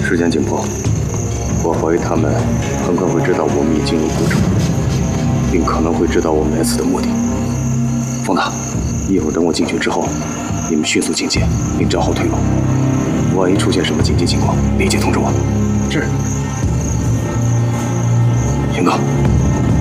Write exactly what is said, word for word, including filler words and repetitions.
时间紧迫，我怀疑他们很快会知道我们已经有古城，并可能会知道我们来此的目的。风大，一会儿等我进去之后，你们迅速警戒，并找好退路。万一出现什么紧急情况，立即通知我。 是。 行动。